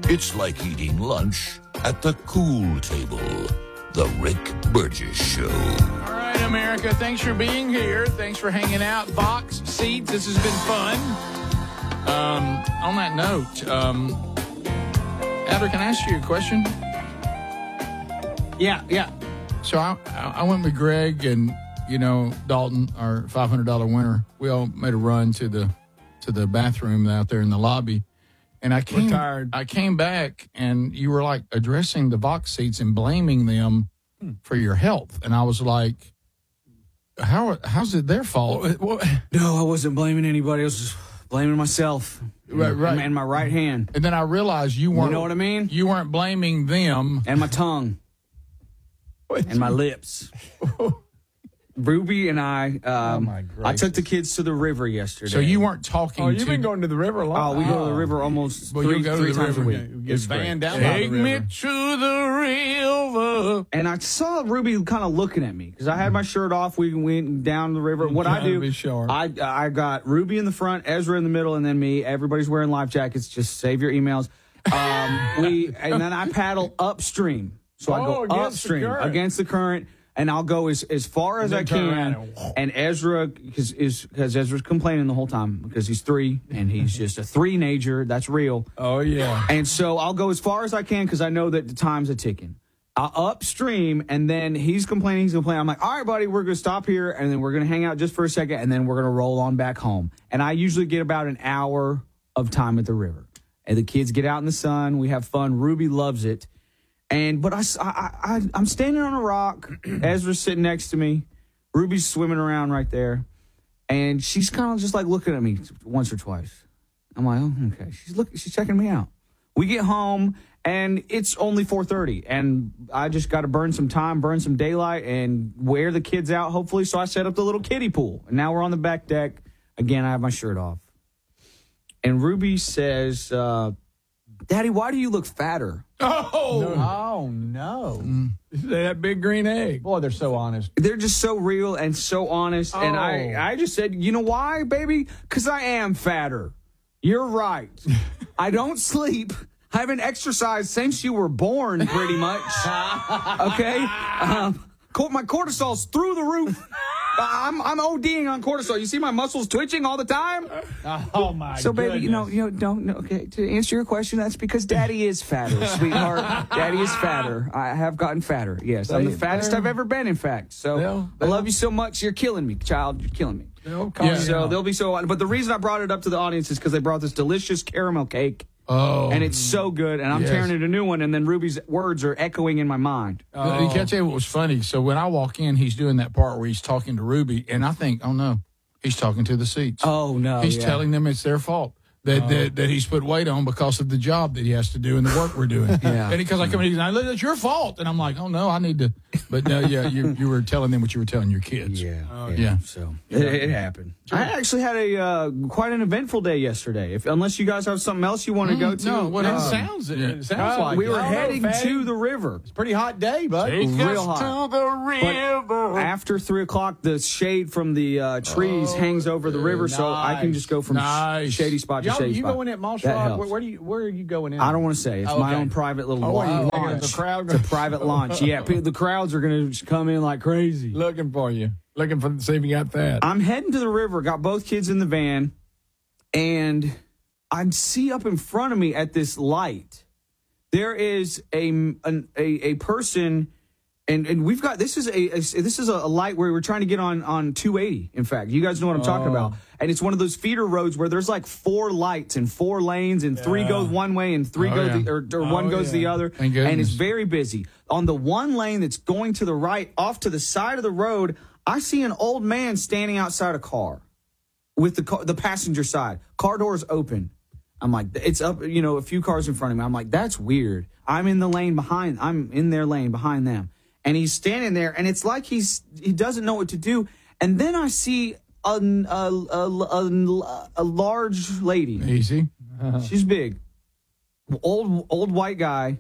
It's like eating lunch at the cool table. The Rick Burgess Show. All right, America, thanks for being here. Thanks for hanging out. Box seats, this has been fun. On that note, Adler, can I ask you a question? Yeah. So I went with Greg and, Dalton, our $500 winner. We all made a run to the bathroom out there in the lobby. And I came back, and you were like addressing the box seats and blaming them for your health. And I was like, how's it their fault? No, I wasn't blaming anybody. I was just blaming myself. Right. And my right hand. And then I realized you weren't. You know what I mean? You weren't blaming them. And my tongue. And my lips. Ruby and I took the kids to the river yesterday. So you weren't talking to... you've been going to the river a lot. Oh, we go to the river almost three times a week. Get Van down Take me to the river. And I saw Ruby kind of looking at me because I had my shirt off. We went down the river. What I do, I got Ruby in the front, Ezra in the middle, and then me. Everybody's wearing life jackets. Just save your emails. And then I paddle upstream. So I go upstream against the current. And I'll go as far as I can. And Ezra, because Ezra's complaining the whole time because he's 3 and he's just a 3-nager. That's real. Oh, yeah. And so I'll go as far as I can because I know that the time's a ticking. Upstream, and then he's complaining. I'm like, all right, buddy, we're going to stop here, and then we're going to hang out just for a second, and then we're going to roll on back home. And I usually get about an hour of time at the river. And the kids get out in the sun. We have fun. Ruby loves it. But I'm standing on a rock. Ezra's sitting next to me. Ruby's swimming around right there. And she's kind of just like looking at me once or twice. I'm like, oh, okay. She's checking me out. We get home, and it's only 4:30. And I just got to burn some time, burn some daylight, and wear the kids out, hopefully. So I set up the little kiddie pool. And now we're on the back deck. Again, I have my shirt off. And Ruby says, Daddy, why do you look fatter? Oh, no. That big green egg. Boy, they're so honest. They're just so real and so honest. And I just said, you know why, baby? Because I am fatter. You're right. I don't sleep. I haven't exercised since you were born, pretty much. Okay? My cortisol's through the roof. I'm ODing on cortisol. You see my muscles twitching all the time? Oh, my So, baby, goodness. okay, to answer your question, that's because Daddy is fatter, sweetheart. Daddy is fatter. I have gotten fatter, yes. I'm the fattest I've ever been, in fact. So, I love you so much. You're killing me, child. You're killing me. So, they'll be so... But the reason I brought it up to the audience is because they brought this delicious caramel cake. Oh. And it's so good, and I'm tearing it a new one, and then Ruby's words are echoing in my mind. You can't tell you what was funny. So when I walk in, he's doing that part where he's talking to Ruby, and I think, oh, no, he's talking to the seats. Oh, no. He's telling them it's their fault. That he's put weight on because of the job that he has to do and the work we're doing. And because I come in, it's your fault. And I'm like, oh, no, I need to. But no, you were telling them what you were telling your kids. So it happened. I actually had quite an eventful day yesterday. Unless you guys have something else you want to go to. No, it sounds like we were heading to the river. It's a pretty hot day, bud. Real hot. To the river. But after 3 o'clock, the shade from the trees hangs over the river, so I can just go from shady spot to shady spot. You going in Montserrat? Where are you going in? I don't want to say. It's my own private little launch. The crowd? It's a private launch. Yeah, the crowds are going to come in like crazy. Looking for you. Looking for see if you got that. I'm heading to the river. Got both kids in the van, and I see up in front of me at this light, there is a person. And we've got this is a light where we're trying to get on 280. In fact, you guys know what I'm talking about. And it's one of those feeder roads where there's like 4 lights and 4 lanes and 3 goes one way and 3 one goes the other. And it's very busy. On the one lane that's going to the right, off to the side of the road, I see an old man standing outside a car with the passenger side. Car doors open. I'm like, it's up, a few cars in front of me. I'm like, that's weird. I'm in their lane behind them. And he's standing there, and it's like he doesn't know what to do. And then I see a large lady. Easy. She's big. Old white guy.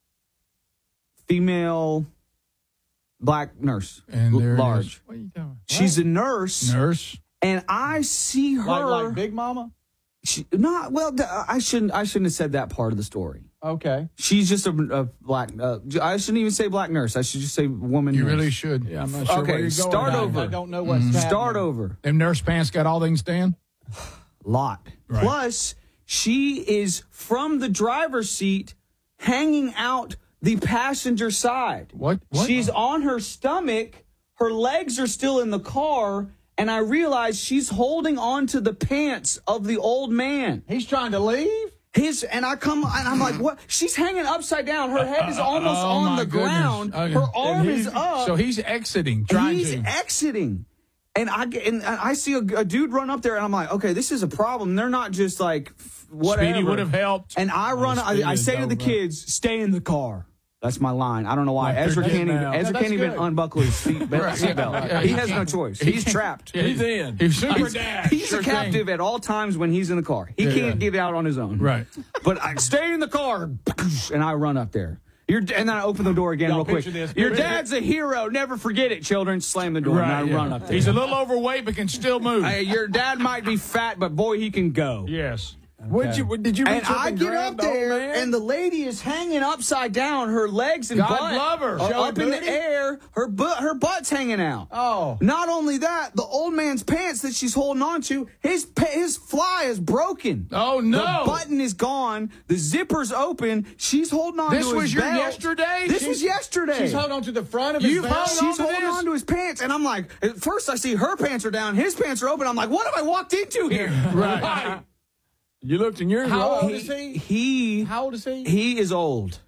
Female black nurse. And large. What are you doing? She's a nurse. And I see her. Like Big Mama? I shouldn't have said that part of the story. Okay. She's just a black. I shouldn't even say black nurse. I should just say woman. You nurse. really should. Yeah, I'm not sure Okay, where you're going. start over. I don't know what's happening. Start over. Them nurse pants got all they can stand? Lot. Right. Plus, she is from the driver's seat, hanging out the passenger side. What? She's on her stomach. Her legs are still in the car. And I realize she's holding on to the pants of the old man. He's trying to leave? And I'm like, what? She's hanging upside down. Her head is almost Oh, on my the ground. goodness. Her arm is up. So he's exiting, He's exiting. And I see a dude run up there, and I'm like, okay, this is a problem. They're not just like, whatever. Speedy would have helped. And I run, I say to the kids, stay in the car. That's my line. I don't know why. Like Ezra can't even, now. Ezra can't even unbuckle his seatbelt. Yeah, he he has no can't. choice. He He's can't. trapped. Yeah, He's in. He's super dad. He's Sure a captive thing. at all times when he's in the car. He can't get out on his own. Right. But I stay in the car, and I run up there. And then I open the door again real quick. picture this. Your dad's a hero. Never forget it, children. Slam the door, and I run up there. He's a little overweight, but can still move. Hey, your dad might be fat, but boy, he can go. Yes. Did you And reach up I and get grab up the old there, man? and the lady is hanging upside down. Her legs and God butt love her. are Show up her in the booty. air. Her butt's hanging out. Oh. Not only that, the old man's pants that she's holding on to, his fly is broken. Oh, no. The button is gone. The zipper's open. She's holding on This to his was your belt. yesterday? This was yesterday. She's holding on to the front of his You've belt. hung She's on to holding this? on to his pants, and I'm like, at first I see her pants are down, his pants are open. I'm like, what have I walked into here? Right. You looked in yours. How old is he? How old is he? He is old.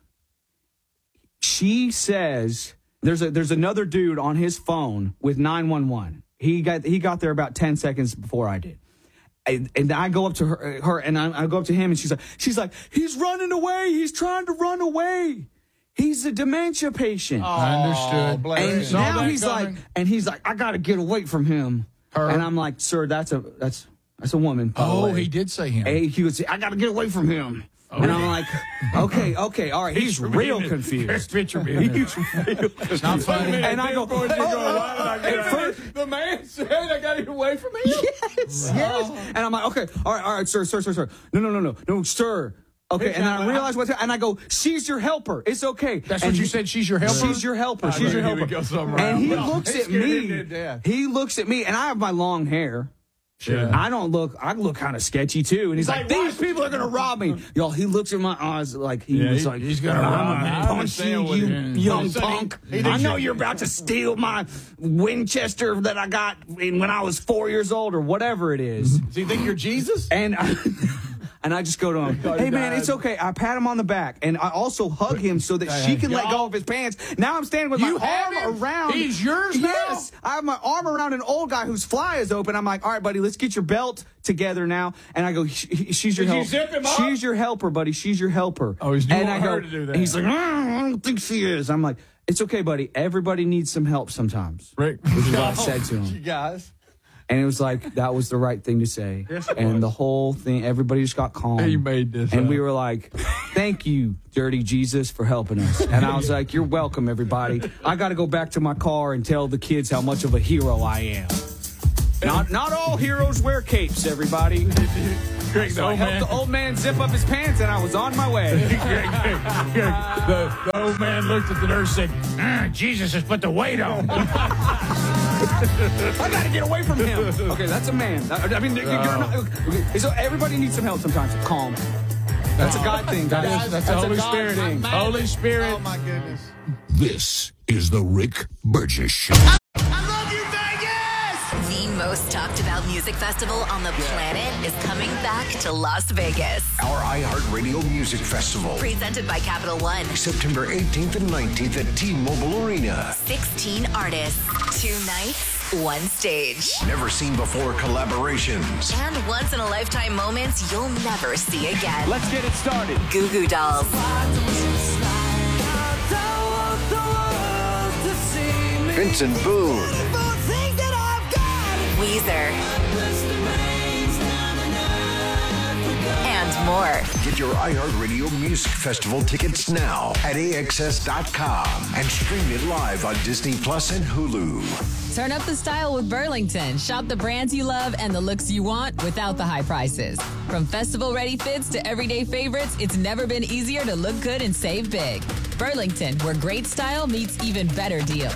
She says there's another dude on his phone with 911. He got there about 10 seconds before I did. And I go up to her and I go up to him, and she's like, he's running away. He's trying to run away. He's a dementia patient. I understood. And Saw now that he's like, I got to get away from him. Her? And I'm like, sir, that's a woman. by the Oh, way. he did say him. Hey, he would say, I got to get away from him. And I'm like, okay, all right. He's real confused. Picture me. He's real It's not funny. And I go, At first, the man said, I got to get away from him. yes. And I'm like, okay, all right, sir. No, sir. Okay, and then I realize and I go, she's your helper. It's okay. That's and what you said. She's your helper. She's your helper. She's your helper. And he looks at me. He looks at me, and I have my long hair. Yeah. I look kind of sketchy too. And he's like, these people are going to rob me. Y'all, he looks at my eyes like he's gonna I'm rob gonna punch you, you young punk. I know you're about to steal my Winchester that I got when I was 4 years old or whatever it is. Do you think you're Jesus? And I just go to him, hey, man, it's okay. I pat him on the back, and I also hug him so that she can let go of his pants. Now I'm standing with my arm around. He's yours now? Yes. I have my arm around an old guy whose fly is open. I'm like, all right, buddy, let's get your belt together now. And I go, she's your helper. zip him up? She's your helper, buddy. She's your helper. Oh, you and want I go, her to do that. And he's like, I don't think she is. I'm like, it's okay, buddy. Everybody needs some help sometimes. Rick. Which is what I said to him. You guys. And it was like, that was the right thing to say. Yes, it and was. the whole thing, everybody just got calm. He made this And up. we were like, thank you, Dirty Jesus, for helping us. And I was like, you're welcome, everybody. I got to go back to my car and tell the kids how much of a hero I am. Not all heroes wear capes, everybody. Greg, So I helped the old man zip up his pants, and I was on my way. the old man looked at the nurse and said, Jesus has put the weight on. I got to get away from him. Okay, that's a man. I mean, you're not, okay, so everybody needs some help sometimes. Calm. That's a God thing. That's the Holy Spirit. Holy Spirit. Oh, my goodness. This is the Rick Burgess Show. The most talked about music festival on the planet is coming back to Las Vegas. Our iHeartRadio Music Festival. Presented by Capital One. September 18th and 19th at T-Mobile Arena. 16 artists, 2 nights, 1 stage. Never seen before collaborations. And once in a lifetime moments you'll never see again. Let's get it started. Goo Goo Dolls. Vincent Boone. Weezer. And and more. Get your iHeartRadio Music Festival tickets now at AXS.com and stream it live on Disney Plus and Hulu. Turn up the style with Burlington. Shop the brands you love and the looks you want without the high prices. From festival-ready fits to everyday favorites, it's never been easier to look good and save big. Burlington, where great style meets even better deals.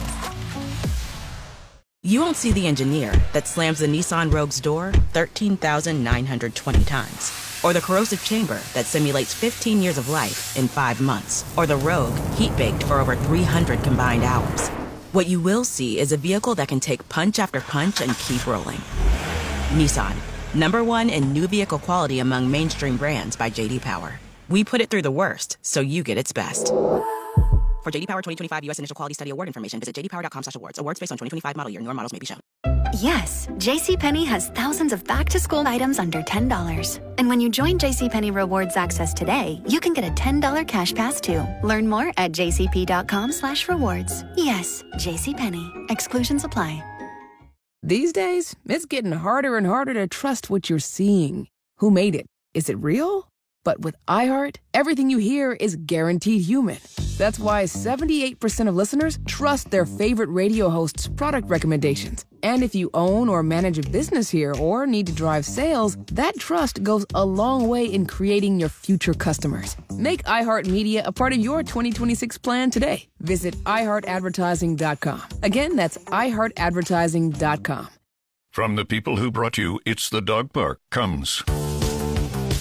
You won't see the engineer that slams the Nissan Rogue's door 13,920 times. Or the corrosive chamber that simulates 15 years of life in 5 months. Or the Rogue heat-baked for over 300 combined hours. What you will see is a vehicle that can take punch after punch and keep rolling. Nissan, #1 in new vehicle quality among mainstream brands by J.D. Power. We put it through the worst, so you get its best. For J.D. Power 2025 U.S. Initial Quality Study Award information, visit jdpower.com/awards. Awards based on 2025 model year. Newer models may be shown. Yes, JCPenney has thousands of back-to-school items under $10. And when you join JCPenney Rewards Access today, you can get a $10 cash pass too. Learn more at jcp.com/rewards. Yes, JCPenney. Exclusions apply. These days, it's getting harder and harder to trust what you're seeing. Who made it? Is it real? But with iHeart, everything you hear is guaranteed human. That's why 78% of listeners trust their favorite radio hosts' product recommendations. And if you own or manage a business here or need to drive sales, that trust goes a long way in creating your future customers. Make iHeartMedia a part of your 2026 plan today. Visit iHeartAdvertising.com. Again, that's iHeartAdvertising.com. From the people who brought you It's the Dog Park comes